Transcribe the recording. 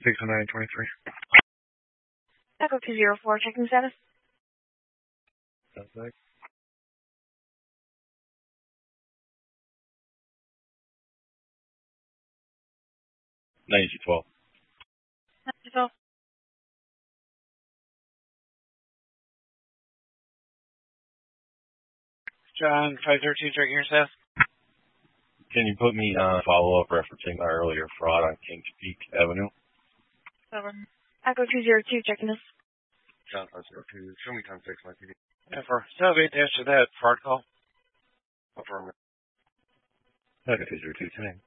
60923. Echo 204, checking status. Suspect. 9212. 9212. John 513, checking your status. Can you put me on follow-up referencing my earlier fraud on Kings Peak Avenue? 7. Echo 202, checking this. John 502. Show me time 6, my PD. Yeah, for 7 to answer that fraud call. Affirmative. Echo 202, 10.